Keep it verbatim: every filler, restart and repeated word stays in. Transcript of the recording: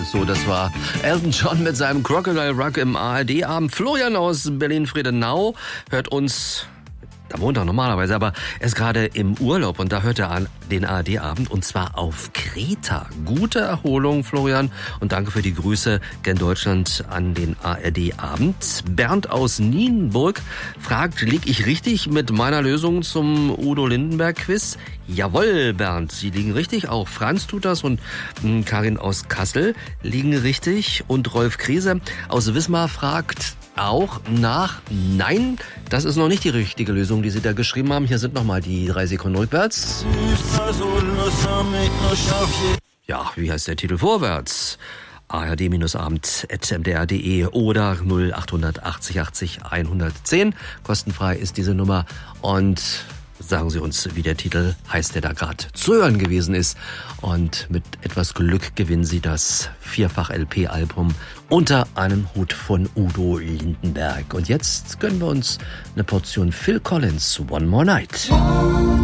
so. Das war Elton John mit seinem Crocodile Rock im A R D-Abend. Florian aus Berlin-Friedenau hört uns... Da wohnt er normalerweise, aber er ist gerade im Urlaub und da hört er an den A R D-Abend und zwar auf Kreta. Gute Erholung, Florian, und danke für die Grüße gen Deutschland an den A R D-Abend. Bernd aus Nienburg fragt, lieg ich richtig mit meiner Lösung zum Udo Lindenberg-Quiz? Jawohl, Bernd, Sie liegen richtig. Auch Franz tut das und mh, Karin aus Kassel liegen richtig. Und Rolf Kriese aus Wismar fragt auch nach. Nein, das ist noch nicht die richtige Lösung, die Sie da geschrieben haben. Hier sind nochmal die drei Sekunden rückwärts. Ja, wie heißt der Titel vorwärts? A R D-Abend at m d r punkt d e oder null acht achtzig achtzig hundertzehn. Kostenfrei ist diese Nummer und sagen Sie uns, wie der Titel heißt, der da gerade zu hören gewesen ist. Und mit etwas Glück gewinnen Sie das Vierfach-L P-Album Unter einem Hut von Udo Lindenberg. Und jetzt gönnen wir uns eine Portion Phil Collins, One More Night.